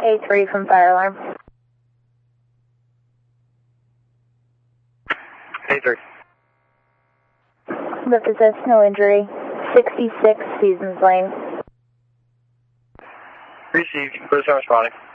A3 from fire alarm. A3. The physicist, no injury. 66 Seasons Lane. Received. Clear, responding.